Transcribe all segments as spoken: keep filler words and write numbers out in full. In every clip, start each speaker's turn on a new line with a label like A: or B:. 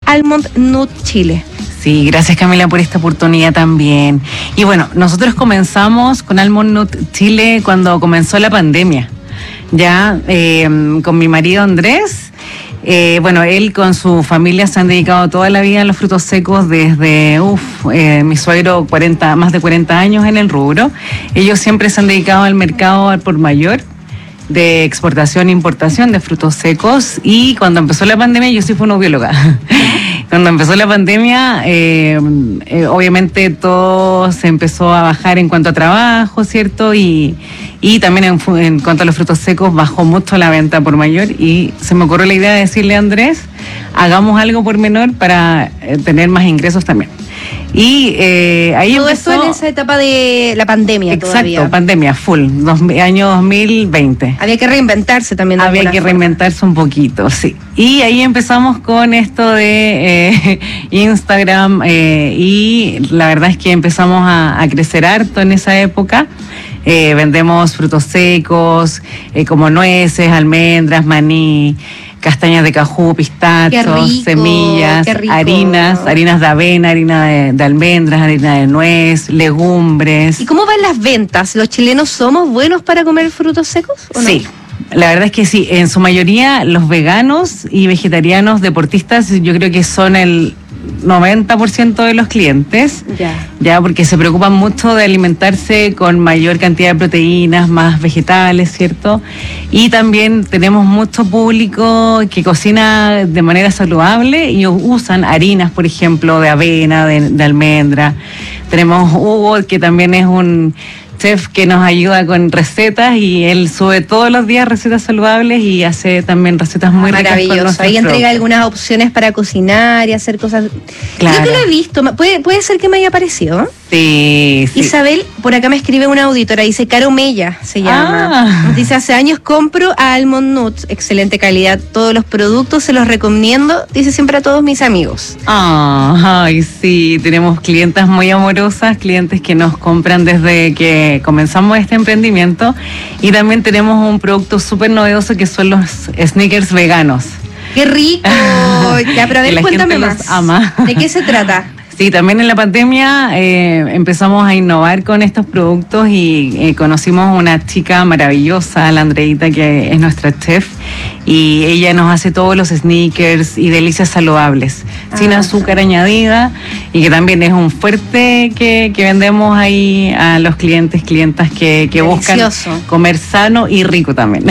A: Almond Nut Chile.
B: Sí, gracias Camila por esta oportunidad también. Y bueno, nosotros comenzamos con Almond Nut Chile cuando comenzó la pandemia. Ya eh, con mi marido Andrés, eh, bueno, él con su familia se han dedicado toda la vida a los frutos secos desde, uff, eh, mi suegro cuarenta, más de cuarenta años en el rubro. Ellos siempre se han dedicado al mercado al por mayor, de exportación e importación de frutos secos, y cuando empezó la pandemia, yo sí fui una bióloga. Cuando empezó la pandemia, eh, eh, obviamente todo se empezó a bajar en cuanto a trabajo, ¿cierto? Y, y también en, en cuanto a los frutos secos, bajó mucho la venta por mayor, y se me ocurrió la idea de decirle a Andrés, hagamos algo por menor para eh, tener más ingresos también. Y eh, ahí
A: todo
B: empezó...
A: esto en esa etapa de la pandemia.
B: Exacto,
A: todavía.
B: Pandemia, full, dos, año dos mil veinte.
A: Había que reinventarse también.
B: Había que forma. reinventarse un poquito, sí. Y ahí empezamos con esto de eh, Instagram eh, y la verdad es que empezamos a, a crecer harto en esa época. Eh, vendemos frutos secos, eh, como nueces, almendras, maní, castañas de cajú, pistachos, semillas, harinas, harinas de avena, harina de, de almendras, harina de nuez, legumbres.
A: ¿Y cómo van las ventas? ¿Los chilenos somos buenos para comer frutos secos o no?
B: Sí. La verdad es que sí, en su mayoría los veganos y vegetarianos deportistas yo creo que son el noventa por ciento de los clientes,
A: ya.
B: ya porque se preocupan mucho de alimentarse con mayor cantidad de proteínas, más vegetales, ¿cierto? Y también tenemos mucho público que cocina de manera saludable y usan harinas, por ejemplo, de avena, de, de almendra. Tenemos Hugo, que también es un chef que nos ayuda con recetas, y él sube todos los días recetas saludables y hace también recetas muy ricas.
A: Maravilloso. Ahí entrega algunas opciones para cocinar y hacer cosas.
B: Claro.
A: Yo te lo he visto, puede, puede ser que me haya parecido.
B: Sí, sí.
A: Isabel, por acá me escribe una auditora, dice Caro Mella, se llama.
B: Ah.
A: Dice, hace años compro a Almond Nuts, excelente calidad, todos los productos se los recomiendo, dice siempre a todos mis amigos.
B: Ah, ay, sí, tenemos clientas muy amorosas, clientes que nos compran desde que comenzamos este emprendimiento, y también tenemos un producto súper novedoso que son los sneakers veganos.
A: ¡Qué rico! Ya, pero a ver, cuéntame más.
B: Ama.
A: ¿De qué se trata?
B: Sí, también en la pandemia eh, empezamos a innovar con estos productos y eh, conocimos una chica maravillosa, la Andreita, que es nuestra chef, y ella nos hace todos los sneakers y delicias saludables, ah, sin azúcar sí. añadida, y que también es un fuerte que, que vendemos ahí a los clientes, clientas que, que buscan comer sano y rico también.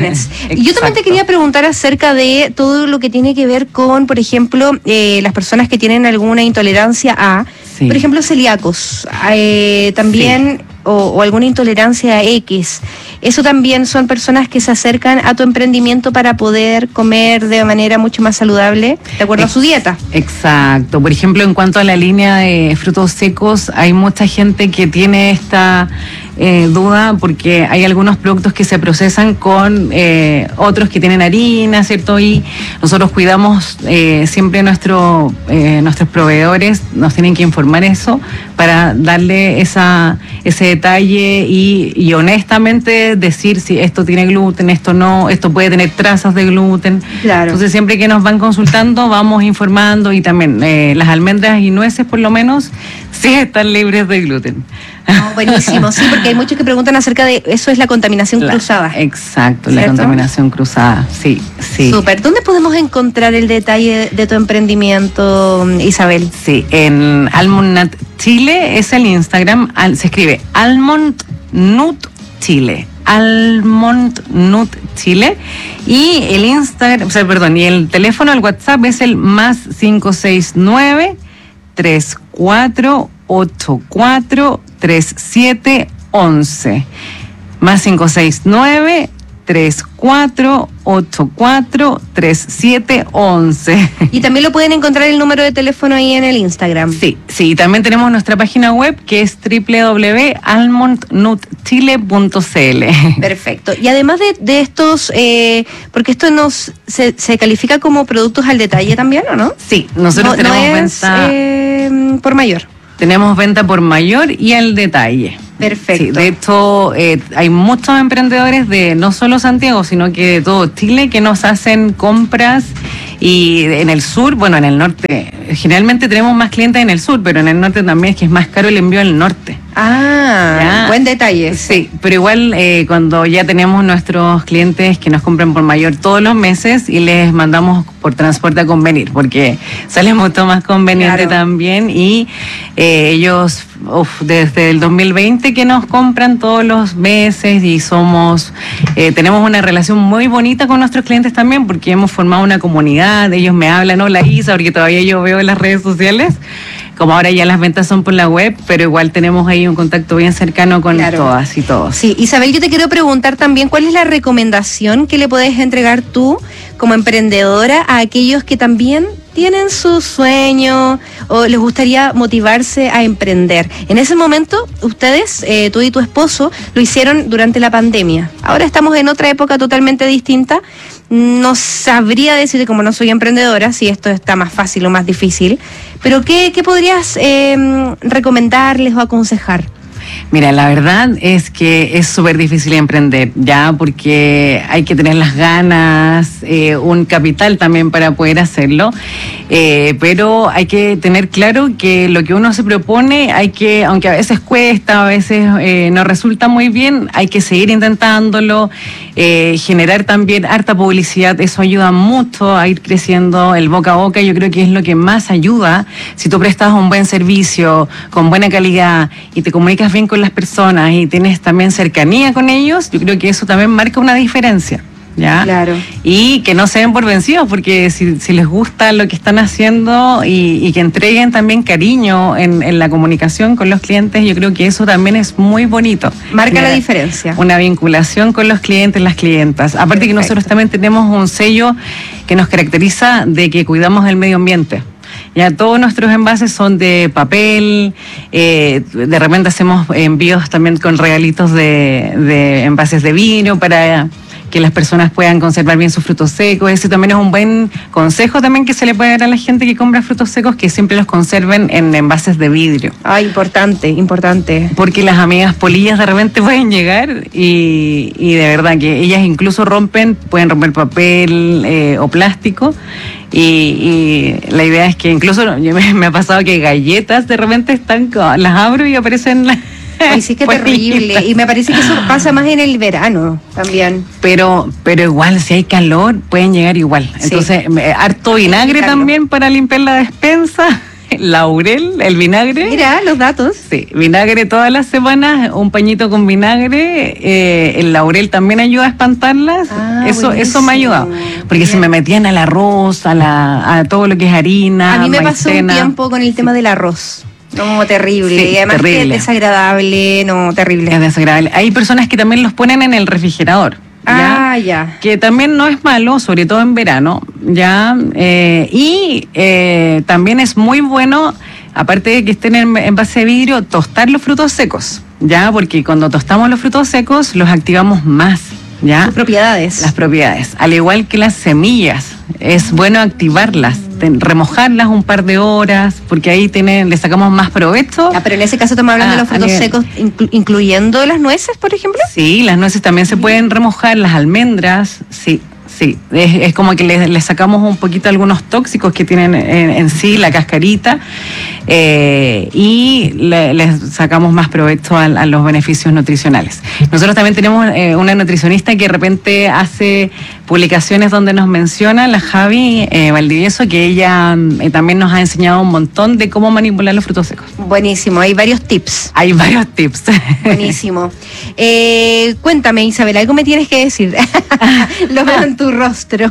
A: Y yo también te quería preguntar acerca de todo lo que tiene que ver con, por ejemplo, eh, las personas que tienen alguna intolerancia a, sí. por ejemplo, celíacos, eh, también, sí. o, o alguna intolerancia a X. Eso también son personas que se acercan a tu emprendimiento para poder comer de manera mucho más saludable, de acuerdo Ex- a su dieta.
B: Exacto. Por ejemplo, en cuanto a la línea de frutos secos, hay mucha gente que tiene esta eh, duda porque hay algunos productos que se procesan con eh, otros que tienen harina, ¿cierto? Y nosotros cuidamos eh, siempre nuestro, eh, nuestros proveedores, nos tienen que informar eso para darle esa ese detalle y, y honestamente decir si esto tiene gluten, esto no, esto puede tener trazas de gluten.
A: Claro.
B: Entonces siempre que nos van consultando vamos informando, y también eh, las almendras y nueces por lo menos sí están libres de gluten.
A: Oh, buenísimo, sí, porque hay muchos que preguntan acerca de eso, es la contaminación
B: la,
A: cruzada.
B: Exacto,
A: ¿cierto?
B: La contaminación cruzada, sí, sí.
A: Súper. ¿Dónde podemos encontrar el detalle de tu emprendimiento, Isabel?
B: Sí, en Almond Nut Chile es el Instagram, al, se escribe Almond Nut Chile. Almond Nut Chile, y el Instagram, o sea, perdón, y el teléfono, el WhatsApp es el más cinco seis nueve, tres cuatro ocho cuatro, tres siete once, más cinco seis nueve, tres cuatro ocho cuatro, tres siete once.
A: Y también lo pueden encontrar el número de teléfono ahí en el Instagram.
B: Sí, sí, también tenemos nuestra página web que es doble u doble u doble u punto almond nut chile punto c l.
A: Perfecto. Y además de, de estos, eh, porque esto nos se, se califica como productos al detalle también, ¿o no?
B: Sí, nosotros
A: no,
B: tenemos
A: no es,
B: venta
A: eh, por mayor.
B: Tenemos venta por mayor y al detalle.
A: Perfecto.
B: Sí, de hecho, eh, hay muchos emprendedores de no solo Santiago, sino que de todo Chile que nos hacen compras Y en el sur, bueno, en el norte, generalmente tenemos más clientes en el sur, pero en el norte también es que es más caro el envío al norte.
A: Ah, ¿ya? Buen detalle.
B: Sí, pero igual eh, cuando ya tenemos nuestros clientes que nos compran por mayor todos los meses y les mandamos por transporte a convenir, porque sale mucho más conveniente, claro, también, y eh, ellos uf, desde el dos mil veinte que nos compran todos los meses y somos, eh, tenemos una relación muy bonita con nuestros clientes también, porque hemos formado una comunidad, ellos me hablan, hola Isa, porque todavía yo veo en las redes sociales, como ahora ya las ventas son por la web, pero igual tenemos ahí un contacto bien cercano con, claro, todas y todos.
A: Sí, Isabel, yo te quiero preguntar también, ¿cuál es la recomendación que le puedes entregar tú como emprendedora a aquellos que también tienen su sueño o les gustaría motivarse a emprender? En ese momento, ustedes, eh, tú y tu esposo, lo hicieron durante la pandemia. Ahora estamos en otra época totalmente distinta. No sabría decirte, como no soy emprendedora, si esto está más fácil o más difícil, pero ¿qué, qué podrías eh, recomendarles o aconsejar?
B: Mira, la verdad es que es súper difícil emprender, ya, porque hay que tener las ganas, eh, un capital también para poder hacerlo, eh, pero hay que tener claro que lo que uno se propone, hay que, aunque a veces cuesta, a veces eh, no resulta muy bien, hay que seguir intentándolo, eh, generar también harta publicidad, eso ayuda mucho a ir creciendo, el boca a boca yo creo que es lo que más ayuda. Si tú prestas un buen servicio, con buena calidad, y te comunicas bien con las personas y tienes también cercanía con ellos, yo creo que eso también marca una diferencia, ¿ya?
A: Claro.
B: Y que no se den por vencidos, porque si, si les gusta lo que están haciendo y, y que entreguen también cariño en, en la comunicación con los clientes, yo creo que eso también es muy bonito.
A: Marca
B: Mira,
A: la diferencia.
B: Una vinculación con los clientes, las clientas. Aparte, perfecto, que nosotros también tenemos un sello que nos caracteriza de que cuidamos el medio ambiente. Ya todos nuestros envases son de papel, eh, de repente hacemos envíos también con regalitos de, de envases de vino para que las personas puedan conservar bien sus frutos secos. Ese también es un buen consejo también que se le puede dar a la gente que compra frutos secos, que siempre los conserven en envases de vidrio.
A: Ah, importante, importante.
B: Porque las amigas polillas de repente pueden llegar y, y de verdad que ellas incluso rompen, pueden romper papel eh, o plástico. Y, y la idea es que incluso yo me, me ha pasado que galletas de repente están, las abro y aparecen las...
A: Ay, sí, que terrible. Y me parece que eso pasa más en el verano también.
B: Pero pero igual, si hay calor, pueden llegar igual. Entonces, sí, harto vinagre también para limpiar la despensa. Laurel, el vinagre.
A: Mira, los datos.
B: Sí, vinagre todas las semanas, un pañito con vinagre. Eh, el laurel también ayuda a espantarlas. Ah, eso eso me ha ayudado. Porque bien, se me metían al arroz, a, la, a todo lo que es harina,
A: a mí me
B: maicena.
A: Pasó un tiempo con el tema del arroz. No, terrible.
B: Sí,
A: y además
B: terrible.
A: Que es desagradable, no, terrible.
B: Es desagradable. Hay personas que también los ponen en el refrigerador. ¿ya?
A: Ah, ya.
B: Que también no es malo, sobre todo en verano, ya. Eh, y eh, también es muy bueno, aparte de que estén en envase de vidrio, tostar los frutos secos, ya, porque cuando tostamos los frutos secos los activamos más, ya.
A: Sus propiedades.
B: Las propiedades, al igual que las semillas, es bueno activarlas, ten, remojarlas un par de horas, porque ahí tienen, le sacamos más provecho.
A: Ah, pero en ese caso estamos hablando ah, de los frutos secos, inclu- incluyendo las nueces, por ejemplo.
B: Sí, las nueces también se pueden remojar, las almendras, sí. Sí, es, es como que le, le sacamos un poquito algunos tóxicos que tienen en, en sí la cascarita eh, y le, les sacamos más provecho a, a los beneficios nutricionales. Nosotros también tenemos eh, una nutricionista que de repente hace publicaciones donde nos menciona, la Javi eh, Valdivieso, que ella eh, también nos ha enseñado un montón de cómo manipular los frutos secos.
A: Buenísimo, hay varios tips.
B: Hay varios tips.
A: Buenísimo. Eh, cuéntame, Isabel, algo me tienes que decir. Lo veo en tu rostro.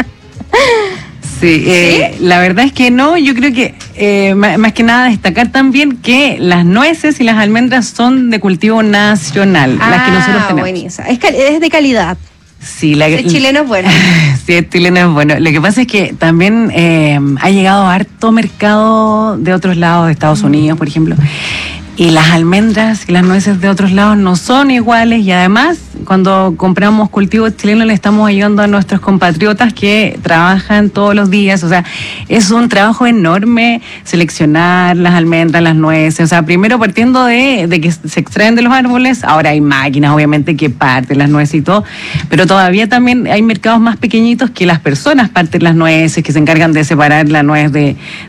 B: Sí, eh, ¿sí? La verdad es que no, yo creo que eh, más, más que nada destacar también que las nueces y las almendras son de cultivo nacional, ah, las que nosotros tenemos.
A: Buenísimo. Es, es de calidad.
B: Sí, la,
A: el chileno es bueno.
B: Sí, el chileno es bueno. Lo que pasa es que también eh, ha llegado harto mercado de otros lados, de Estados Unidos, por ejemplo. Y las almendras y las nueces de otros lados no son iguales, y además cuando compramos cultivos chilenos le estamos ayudando a nuestros compatriotas que trabajan todos los días. O sea, es un trabajo enorme seleccionar las almendras, las nueces. O sea, primero partiendo de, de que se extraen de los árboles, ahora hay máquinas obviamente que parten las nueces y todo, pero todavía también hay mercados más pequeñitos que las personas parten las nueces, que se encargan de separar la nuez de